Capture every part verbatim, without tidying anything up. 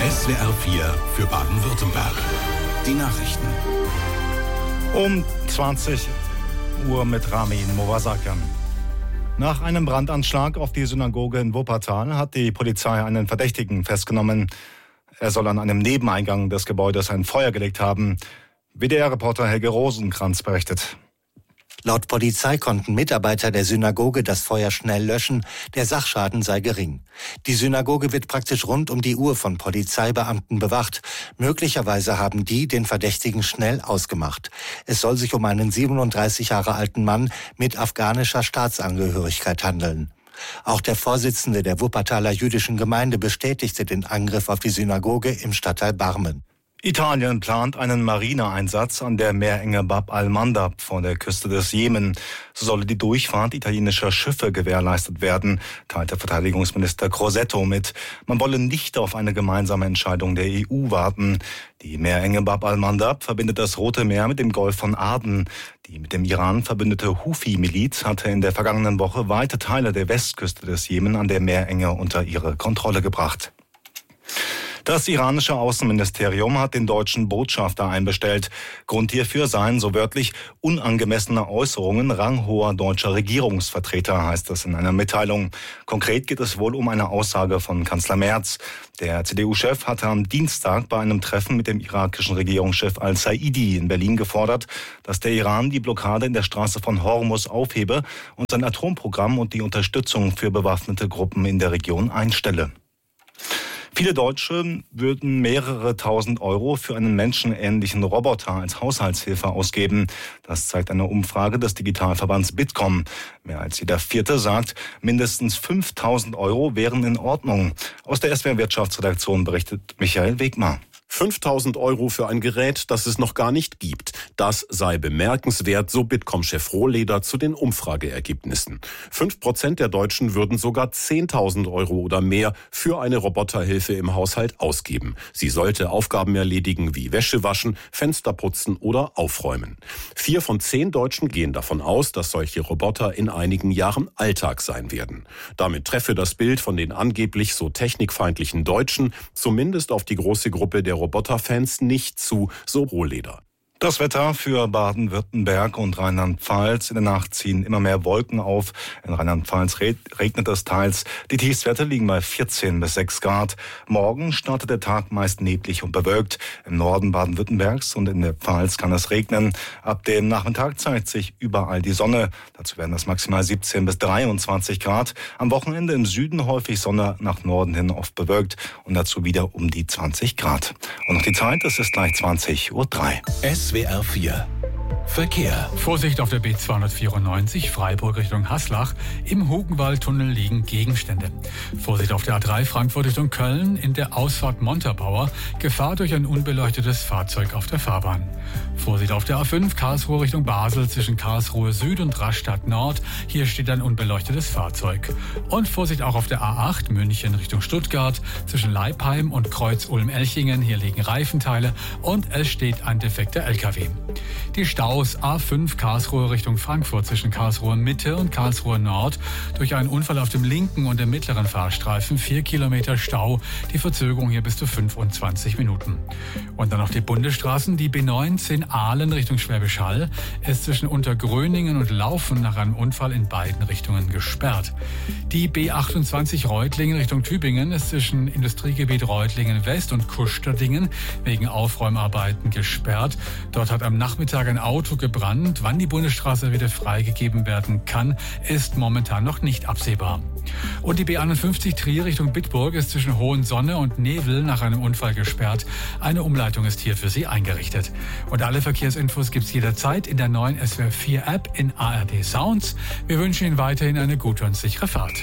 S W R vier für Baden-Württemberg. Die Nachrichten. Um zwanzig Uhr mit Ramin Movasakan. Nach einem Brandanschlag auf die Synagoge in Wuppertal hat die Polizei einen Verdächtigen festgenommen. Er soll an einem Nebeneingang des Gebäudes ein Feuer gelegt haben. W D R-Reporter Helge Rosenkranz berichtet. Laut Polizei konnten Mitarbeiter der Synagoge das Feuer schnell löschen. Der Sachschaden sei gering. Die Synagoge wird praktisch rund um die Uhr von Polizeibeamten bewacht. Möglicherweise haben die den Verdächtigen schnell ausgemacht. Es soll sich um einen siebenunddreißig Jahre alten Mann mit afghanischer Staatsangehörigkeit handeln. Auch der Vorsitzende der Wuppertaler jüdischen Gemeinde bestätigte den Angriff auf die Synagoge im Stadtteil Barmen. Italien plant einen Marineeinsatz an der Meerenge Bab al-Mandab vor der Küste des Jemen. So solle die Durchfahrt italienischer Schiffe gewährleistet werden, teilte Verteidigungsminister Crosetto mit. Man wolle nicht auf eine gemeinsame Entscheidung der E U warten. Die Meerenge Bab al-Mandab verbindet das Rote Meer mit dem Golf von Aden. Die mit dem Iran verbündete Hufi-Miliz hatte in der vergangenen Woche weite Teile der Westküste des Jemen an der Meerenge unter ihre Kontrolle gebracht. Das iranische Außenministerium hat den deutschen Botschafter einbestellt. Grund hierfür seien, so wörtlich, unangemessene Äußerungen ranghoher deutscher Regierungsvertreter, heißt es in einer Mitteilung. Konkret geht es wohl um eine Aussage von Kanzler Merz. Der C D U-Chef hatte am Dienstag bei einem Treffen mit dem irakischen Regierungschef al-Saidi in Berlin gefordert, dass der Iran die Blockade in der Straße von Hormuz aufhebe und sein Atomprogramm und die Unterstützung für bewaffnete Gruppen in der Region einstelle. Viele Deutsche würden mehrere tausend Euro für einen menschenähnlichen Roboter als Haushaltshilfe ausgeben. Das zeigt eine Umfrage des Digitalverbands Bitkom. Mehr als jeder Vierte sagt, mindestens fünftausend Euro wären in Ordnung. Aus der S W R Wirtschaftsredaktion berichtet Michael Wegmar. fünftausend Euro für ein Gerät, das es noch gar nicht gibt. Das sei bemerkenswert, so Bitkom-Chef Rohleder zu den Umfrageergebnissen. Fünf Prozent der Deutschen würden sogar zehntausend Euro oder mehr für eine Roboterhilfe im Haushalt ausgeben. Sie sollte Aufgaben erledigen wie Wäsche waschen, Fenster putzen oder aufräumen. Vier von zehn Deutschen gehen davon aus, dass solche Roboter in einigen Jahren Alltag sein werden. Damit treffe das Bild von den angeblich so technikfeindlichen Deutschen zumindest auf die große Gruppe der Roboterfans nicht zu, so Rohleder. Das Wetter für Baden-Württemberg und Rheinland-Pfalz. In der Nacht ziehen immer mehr Wolken auf. In Rheinland-Pfalz regnet es teils. Die Tiefstwerte liegen bei vierzehn bis sechs Grad. Morgen startet der Tag meist neblig und bewölkt. Im Norden Baden-Württembergs und in der Pfalz kann es regnen. Ab dem Nachmittag zeigt sich überall die Sonne. Dazu werden es maximal siebzehn bis dreiundzwanzig Grad. Am Wochenende im Süden häufig Sonne, nach Norden hin oft bewölkt und dazu wieder um die zwanzig Grad. Und noch die Zeit, es ist gleich zwanzig Uhr drei. S W R vier Verkehr. Vorsicht auf der B zweihundertvierundneunzig Freiburg Richtung Haslach. Im Hugenwaldtunnel liegen Gegenstände. Vorsicht auf der A drei Frankfurt Richtung Köln. In der Ausfahrt Montabaur. Gefahr durch ein unbeleuchtetes Fahrzeug auf der Fahrbahn. Vorsicht auf der A fünf Karlsruhe Richtung Basel zwischen Karlsruhe Süd und Rastatt Nord. Hier steht ein unbeleuchtetes Fahrzeug. Und Vorsicht auch auf der A acht München Richtung Stuttgart zwischen Leipheim und Kreuz-Ulm-Elchingen. Hier liegen Reifenteile und es steht ein defekter L K W. Die Staus A fünf Karlsruhe Richtung Frankfurt zwischen Karlsruhe Mitte und Karlsruhe Nord. Durch einen Unfall auf dem linken und dem mittleren Fahrstreifen vier Kilometer Stau. Die Verzögerung hier bis zu fünfundzwanzig Minuten. Und dann noch die Bundesstraßen. Die B neunzehn Aalen Richtung Schwäbisch Hall ist zwischen Untergröningen und Laufen nach einem Unfall in beiden Richtungen gesperrt. Die B achtundzwanzig Reutlingen Richtung Tübingen ist zwischen Industriegebiet Reutlingen West und Kusterdingen wegen Aufräumarbeiten gesperrt. Dort hat am Nachmittag ein Auto gebrannt. Wann die Bundesstraße wieder freigegeben werden kann, ist momentan noch nicht absehbar. Und die B einundfünfzig Trier Richtung Bitburg ist zwischen Hohensonne und Nevel nach einem Unfall gesperrt. Eine Umleitung ist hier für Sie eingerichtet. Und alle Verkehrsinfos gibt's jederzeit in der neuen S W R vier App in A R D Sounds. Wir wünschen Ihnen weiterhin eine gute und sichere Fahrt.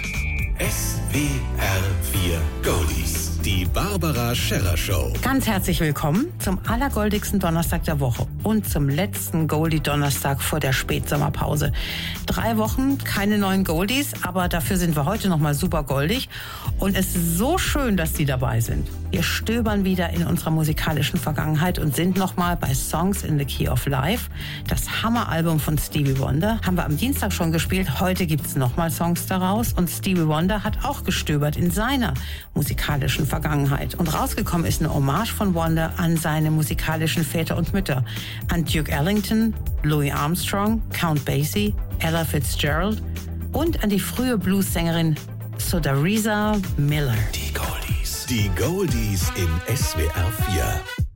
S W R vier Goldies. Die Barbara Scherrer Show. Ganz herzlich willkommen zum allergoldigsten Donnerstag der Woche. und zum letzten Goldie-Donnerstag vor der Spätsommerpause. Drei Wochen, keine neuen Goldies, aber dafür sind wir heute nochmal super goldig. Und es ist so schön, dass Sie dabei sind. Wir stöbern wieder in unserer musikalischen Vergangenheit und sind nochmal bei Songs in the Key of Life. Das Hammeralbum von Stevie Wonder haben wir am Dienstag schon gespielt. Heute gibt es nochmal Songs daraus. Und Stevie Wonder hat auch gestöbert in seiner musikalischen Vergangenheit. Und rausgekommen ist eine Hommage von Wonder an seine musikalischen Väter und Mütter. An Duke Ellington, Louis Armstrong, Count Basie, Ella Fitzgerald und an die frühe Bluessängerin Sodarisa Miller. Die Goldies. Die Goldies in S W R vier.